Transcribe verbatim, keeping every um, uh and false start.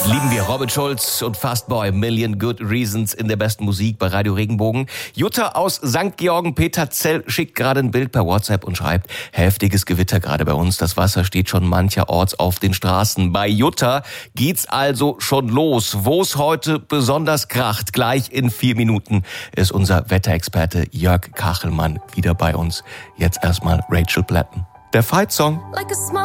Lieben wir Robin Schulz und Fastboy, Million Good Reasons in der besten Musik bei Radio Regenbogen. Jutta aus Sankt Georgen, Peter Zell, schickt gerade ein Bild per WhatsApp und schreibt, heftiges Gewitter gerade bei uns. Das Wasser steht schon mancherorts auf den Straßen. Bei Jutta geht's also schon los. Wo es heute besonders kracht, gleich in vier Minuten ist unser Wetterexperte Jörg Kachelmann wieder bei uns. Jetzt erstmal Rachel Platten. Der Fight-Song. Like